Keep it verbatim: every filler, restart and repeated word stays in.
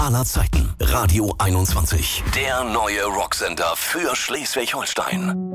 aller Zeiten. Radio einundzwanzig. Der neue Rocksender für Schleswig-Holstein.